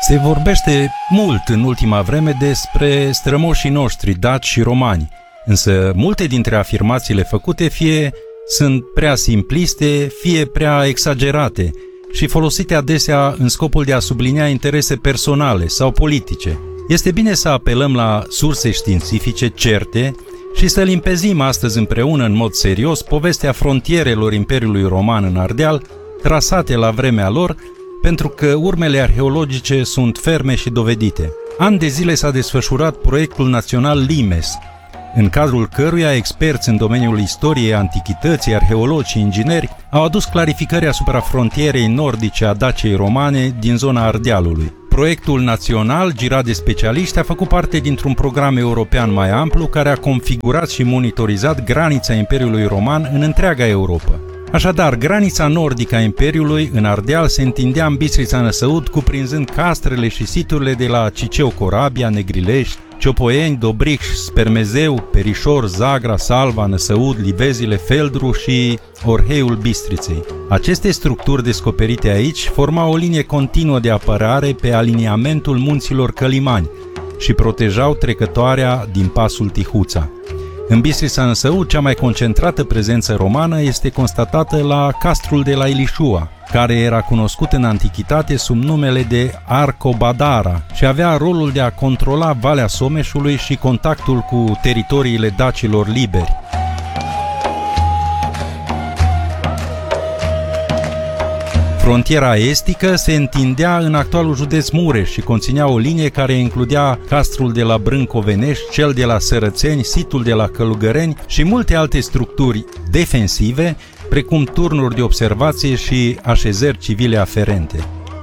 Se vorbește mult în ultima vreme despre strămoșii noștri, daci și romani, însă multe dintre afirmațiile făcute fie sunt prea simpliste, fie prea exagerate și folosite adesea în scopul de a sublinia interese personale sau politice. Este bine să apelăm la surse științifice certe și să limpezim astăzi împreună în mod serios povestea frontierelor Imperiului Roman în Ardeal, trasate la vremea lor, pentru că urmele arheologice sunt ferme și dovedite. Ani de zile s-a desfășurat proiectul național Limes, în cadrul căruia experți în domeniul istoriei, antichității, arheologi și ingineri au adus clarificări asupra frontierei nordice a Daciei romane din zona Ardealului. Proiectul național, girat de specialiști, a făcut parte dintr-un program european mai amplu care a configurat și monitorizat granița Imperiului Roman în întreaga Europa. Așadar, granița nordică a Imperiului în Ardeal se întindea în Bistrița Năsăud, cuprinzând castrele și siturile de la Ciceu, Corabia, Negrilești, Ciopoieni, Dobric, Spermezeu, Perișor, Zagra, Salva, Năsăud, Livezile, Feldru și Orheiul Bistriței. Aceste structuri descoperite aici formau o linie continuă de apărare pe aliniamentul munților Călimani și protejau trecătoarea din pasul Tihuța. În Bistrița Năsăud, cea mai concentrată prezență romană este constatată la castrul de la Ilișua, care era cunoscut în antichitate sub numele de Arcobadara și avea rolul de a controla Valea Someșului și contactul cu teritoriile dacilor liberi. Frontiera estică se întindea în actualul județ Mureș și conținea o linie care includea castrul de la Brâncovenești, cel de la Sărățeni, situl de la Călugăreni și multe alte structuri defensive, precum turnuri de observație și așezări civile aferente.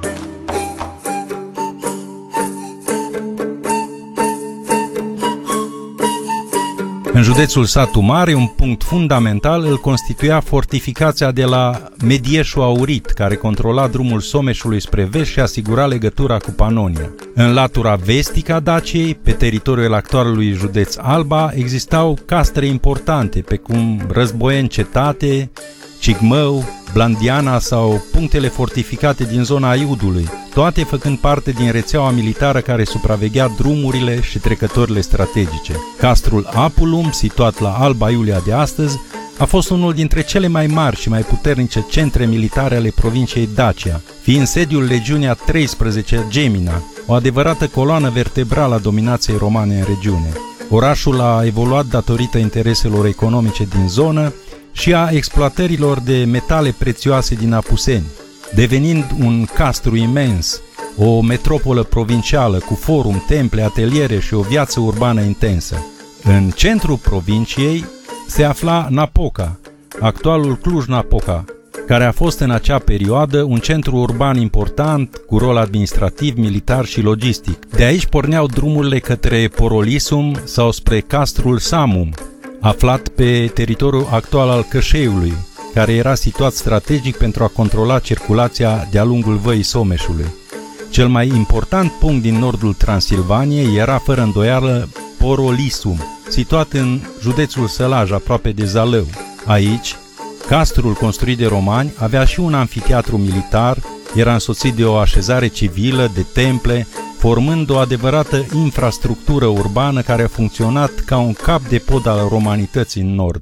În județul Satu Mare, un punct fundamental îl constituia fortificația de la Medieșul Aurit, care controla drumul Someșului spre vest și asigura legătura cu Panonia. În latura vestică a Daciei, pe teritoriul actualului județ Alba, existau castre importante, precum Războieni Cetate, Cigmău, Blandiana sau punctele fortificate din zona Iudului, toate făcând parte din rețeaua militară care supraveghea drumurile și trecătorile strategice. Castrul Apulum, situat la Alba Iulia de astăzi, a fost unul dintre cele mai mari și mai puternice centre militare ale provinciei Dacia, fiind sediul legiunii a 13-a Gemina, o adevărată coloană vertebrală a dominației romane în regiune. Orașul a evoluat datorită intereselor economice din zonă și a exploatărilor de metale prețioase din Apuseni, devenind un castru imens, o metropolă provincială cu forum, temple, ateliere și o viață urbană intensă. În centrul provinciei se afla Napoca, actualul Cluj-Napoca, care a fost în acea perioadă un centru urban important cu rol administrativ, militar și logistic. De aici porneau drumurile către Porolisum sau spre castrul Samum, aflat pe teritoriul actual al Cășeiului, care era situat strategic pentru a controla circulația de-a lungul Văii Someșului. Cel mai important punct din nordul Transilvaniei era fără îndoială Porolisum, situat în județul Sălaj, aproape de Zalău. Aici, castrul construit de romani avea și un amfiteatru militar, era însoțit de o așezare civilă, de temple, formând o adevărată infrastructură urbană care a funcționat ca un cap de pod al romanității în nord.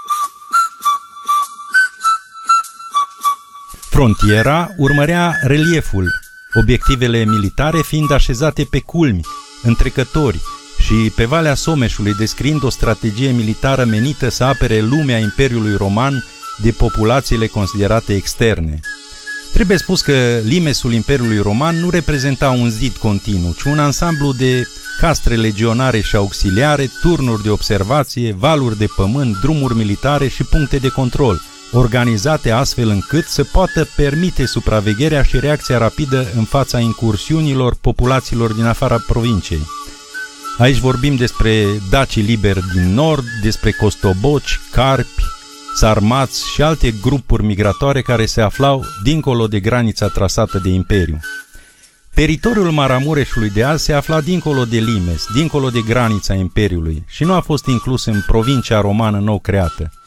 Frontiera urmărea relieful, obiectivele militare fiind așezate pe culmi, întrecători și pe Valea Someșului, descriind o strategie militară menită să apere lumea Imperiului Roman de populațiile considerate externe. Trebuie spus că limesul Imperiului Roman nu reprezenta un zid continuu, ci un ansamblu de castre legionare și auxiliare, turnuri de observație, valuri de pământ, drumuri militare și puncte de control, organizate astfel încât să poată permite supravegherea și reacția rapidă în fața incursiunilor populațiilor din afara provinciei. Aici vorbim despre dacii liberi din nord, despre costoboci, carpi, sarmați și alte grupuri migratoare care se aflau dincolo de granița trasată de imperiu. Teritoriul Maramureșului de azi se afla dincolo de Limes, dincolo de granița imperiului și nu a fost inclus în provincia romană nou creată.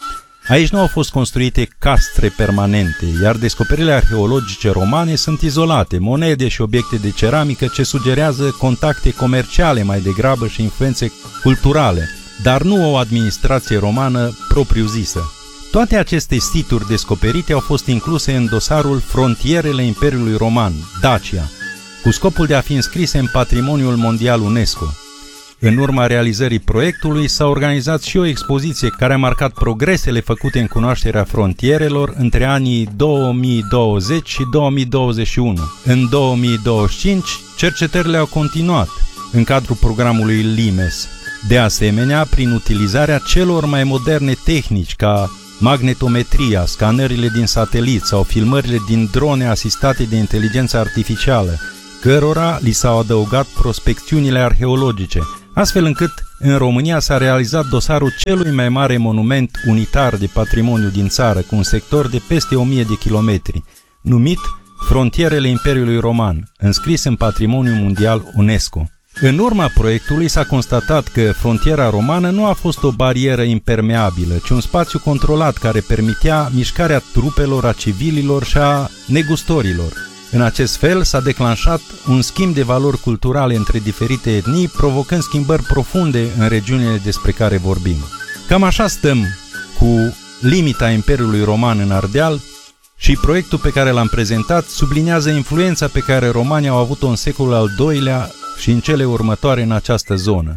Aici nu au fost construite castre permanente, iar descoperirile arheologice romane sunt izolate, monede și obiecte de ceramică ce sugerează contacte comerciale mai degrabă și influențe culturale, dar nu o administrație romană propriu-zisă. Toate aceste situri descoperite au fost incluse în dosarul Frontierele Imperiului Roman, Dacia, cu scopul de a fi înscrise în Patrimoniul Mondial UNESCO. În urma realizării proiectului s-a organizat și o expoziție care a marcat progresele făcute în cunoașterea frontierelor între anii 2020 și 2021. În 2025, cercetările au continuat în cadrul programului LIMES. De asemenea, prin utilizarea celor mai moderne tehnici ca magnetometria, scanările din satelit sau filmările din drone asistate de inteligență artificială, cărora li s-au adăugat prospecțiunile arheologice, astfel încât în România s-a realizat dosarul celui mai mare monument unitar de patrimoniu din țară, cu un sector de peste 1000 de kilometri, numit Frontierele Imperiului Roman, înscris în Patrimoniul Mondial UNESCO. În urma proiectului s-a constatat că frontiera romană nu a fost o barieră impermeabilă, ci un spațiu controlat care permitea mișcarea trupelor, a civililor și a negustorilor. În acest fel s-a declanșat un schimb de valori culturale între diferite etnii, provocând schimbări profunde în regiunile despre care vorbim. Cam așa stăm cu limita Imperiului Roman în Ardeal și proiectul pe care l-am prezentat subliniază influența pe care romanii au avut-o în secolul al II-lea și în cele următoare în această zonă.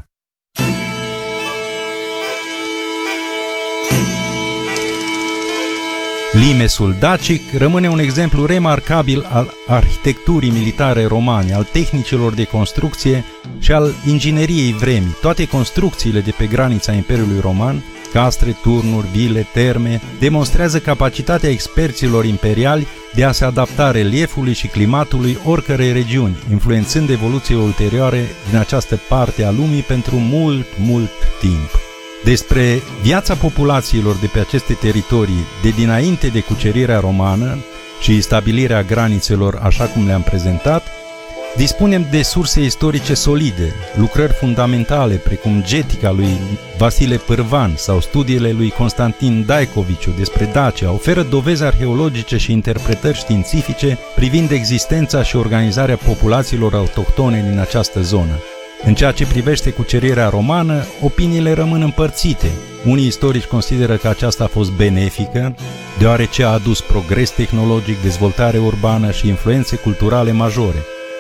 Limesul dacic rămâne un exemplu remarcabil al arhitecturii militare romane, al tehnicilor de construcție și al ingineriei vremii. Toate construcțiile de pe granița Imperiului Roman, castre, turnuri, vile, terme, demonstrează capacitatea experților imperiali de a se adapta reliefului și climatului oricărei regiuni, influențând evoluția ulterioare din această parte a lumii pentru mult timp. Despre viața populațiilor de pe aceste teritorii de dinainte de cucerirea romană și stabilirea granițelor așa cum le-am prezentat, dispunem de surse istorice solide, lucrări fundamentale precum Getica lui Vasile Pârvan sau studiile lui Constantin Daikoviciu despre Dacia oferă dovezi arheologice și interpretări științifice privind existența și organizarea populațiilor autohtone din această zonă. În ceea ce privește cucerirea romană, opiniile rămân împărțite. Unii istorici consideră că aceasta a fost benefică, deoarece a adus progres tehnologic, dezvoltare urbană și influențe culturale majore.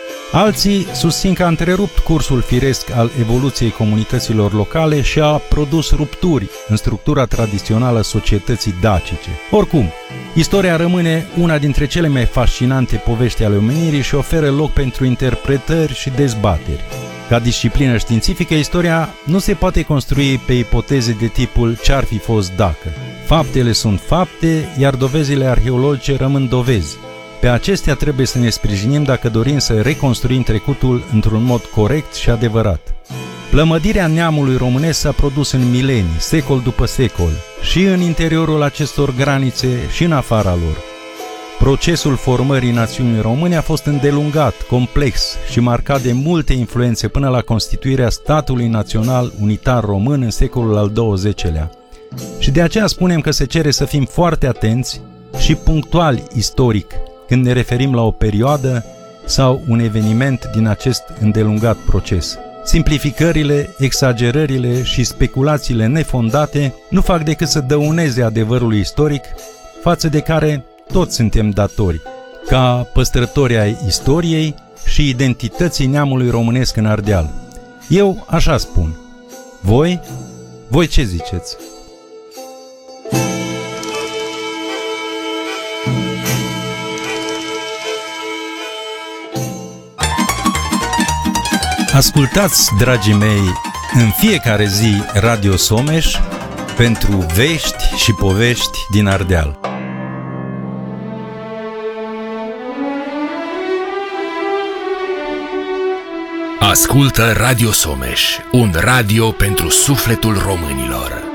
Alții susțin că a întrerupt cursul firesc al evoluției comunităților locale și a produs rupturi în structura tradițională a societății dacice. Oricum, istoria rămâne una dintre cele mai fascinante povești ale omenirii și oferă loc pentru interpretări și dezbateri. Ca disciplină științifică, istoria nu se poate construi pe ipoteze de tipul ce-ar fi fost dacă. Faptele sunt fapte, iar dovezile arheologice rămân dovezi. Pe acestea trebuie să ne sprijinim dacă dorim să reconstruim trecutul într-un mod corect și adevărat. Plămădirea neamului românesc s-a produs în milenii, secol după secol, și în interiorul acestor granițe și în afara lor. Procesul formării națiunii române a fost îndelungat, complex și marcat de multe influențe până la constituirea statului național unitar român în secolul al XX-lea. Și de aceea spunem că se cere să fim foarte atenți și punctuali istoric când ne referim la o perioadă sau un eveniment din acest îndelungat proces. Simplificările, exagerările și speculațiile nefondate nu fac decât să dăuneze adevărului istoric, față de care toți suntem datori, ca păstrători ai istoriei și identității neamului românesc în Ardeal. Eu așa spun. Voi ce ziceți? Ascultați, dragii mei, în fiecare zi Radio Someș pentru vești și povești din Ardeal. Ascultă Radio Someș, un radio pentru sufletul românilor.